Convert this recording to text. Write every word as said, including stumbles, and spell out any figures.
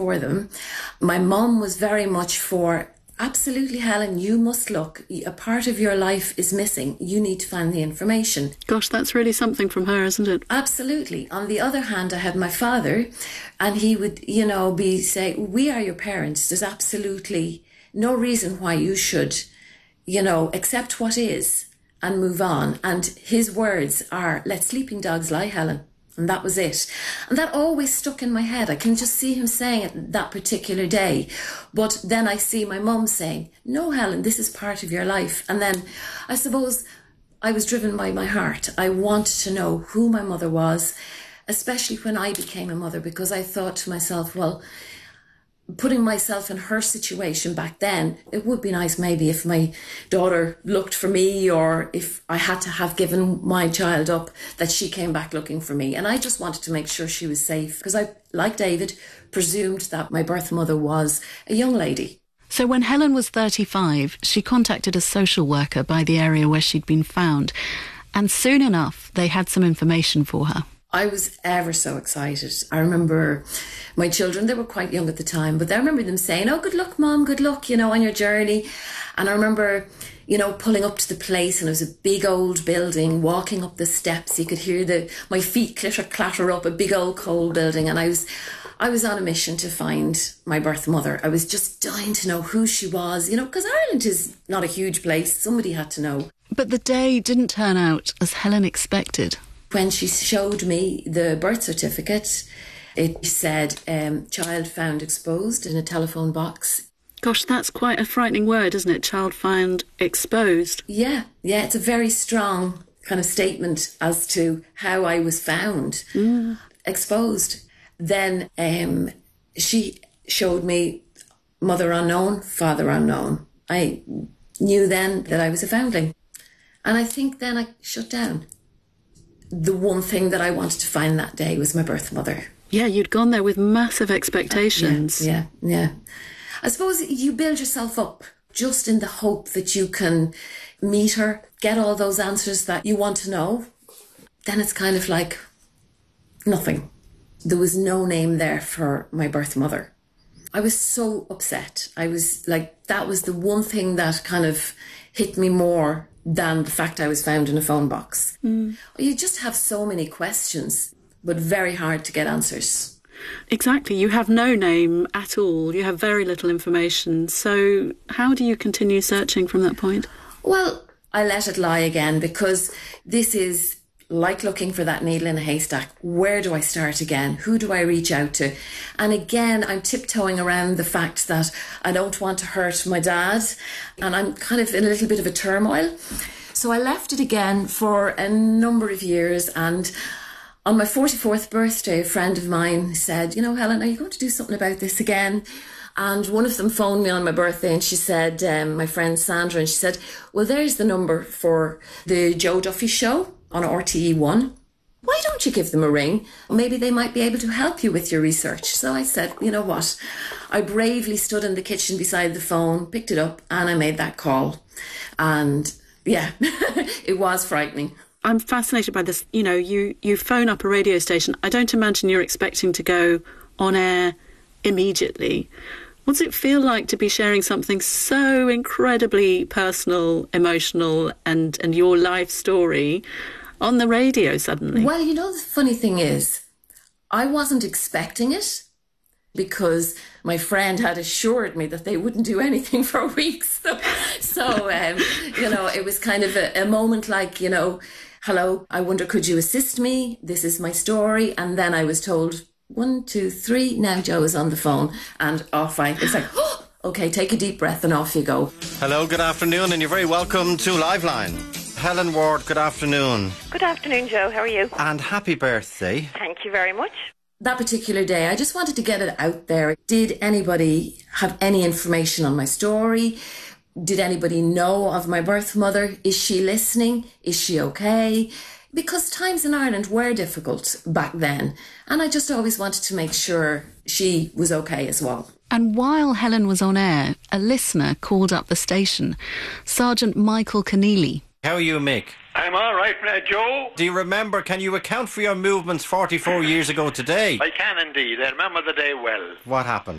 for them. My mum was very much for, absolutely, Helen, you must look. A part of your life is missing. You need to find the information. Gosh, that's really something from her, isn't it? Absolutely. On the other hand, I had my father, and he would, you know, be say, we are your parents. There's absolutely no reason why you should, you know, accept what is and move on. And his words are, let sleeping dogs lie, Helen. And that was it. And that always stuck in my head. I can just see him saying it that particular day. But then I see my mum saying, no, Helen, this is part of your life. And then I suppose I was driven by my heart. I wanted to know who my mother was, especially when I became a mother, because I thought to myself, well, putting myself in her situation back then, it would be nice maybe if my daughter looked for me, or if I had to have given my child up, that she came back looking for me. And I just wanted to make sure she was safe, because I, like David, presumed that my birth mother was a young lady. So when Helen was thirty-five, she contacted a social worker by the area where she'd been found, and soon enough they had some information for her. I was ever so excited. I remember my children, they were quite young at the time, but I remember them saying, oh, good luck, Mom, good luck, you know, on your journey. And I remember, you know, pulling up to the place, and it was a big old building, walking up the steps. You could hear the my feet clatter, clatter up a big old cold building. And I was, I was on a mission to find my birth mother. I was just dying to know who she was, you know, because Ireland is not a huge place. Somebody had to know. But the day didn't turn out as Helen expected. When she showed me the birth certificate, it said, um, child found exposed in a telephone box. Gosh, that's quite a frightening word, isn't it? Child found exposed. Yeah, yeah, it's a very strong kind of statement as to how I was found. Mm. Exposed. Then um, she showed me mother unknown, father unknown. I knew then that I was a foundling. And I think then I shut down. The one thing that I wanted to find that day was my birth mother. Yeah, you'd gone there with massive expectations. Uh, yeah, yeah, yeah. I suppose you build yourself up just in the hope that you can meet her, get all those answers that you want to know. Then it's kind of like nothing. There was no name there for my birth mother. I was so upset. I was like, that was the one thing that kind of hit me more than the fact I was found in a phone box. Mm. You just have so many questions, but very hard to get answers. Exactly. You have no name at all. You have very little information. So how do you continue searching from that point? Well, I let it lie again, because this is like looking for that needle in a haystack. Where do I start again? Who do I reach out to? And again, I'm tiptoeing around the fact that I don't want to hurt my dad, and I'm kind of in a little bit of a turmoil. So I left it again for a number of years, and on my forty-fourth birthday, a friend of mine said, you know, Helen, are you going to do something about this again? And one of them phoned me on my birthday, and she said, um, my friend Sandra, and she said, well, there's the number for the Joe Duffy show on R T E one. Why don't you give them a ring? Maybe they might be able to help you with your research. So I said, you know what? I bravely stood in the kitchen beside the phone, picked it up, and I made that call. And yeah, it was frightening. I'm fascinated by this. You know, you, you phone up a radio station. I don't imagine you're expecting to go on air immediately. What's it feel like to be sharing something so incredibly personal, emotional, and, and your life story on the radio suddenly? Well, you know, the funny thing is, I wasn't expecting it, because my friend had assured me that they wouldn't do anything for weeks. So, so um, you know, it was kind of a, a moment like, you know, hello, I wonder, could you assist me? This is my story. And then I was told, one, two, three, now Joe is on the phone, and off I, it's like, oh, okay, take a deep breath and off you go. Hello, good afternoon, and you're very welcome to Liveline. Helen Ward, good afternoon. Good afternoon, Joe, how are you? And happy birthday. Thank you very much. That particular day, I just wanted to get it out there. Did anybody have any information on my story? Did anybody know of my birth mother? Is she listening? Is she okay? Because times in Ireland were difficult back then, and I just always wanted to make sure she was okay as well. And while Helen was on air, a listener called up the station, Sergeant Michael Keneally. How are you, Mick? I'm all right, uh, Joe. Do you remember, can you account for your movements forty-four years ago today? I can indeed. I remember the day well. What happened?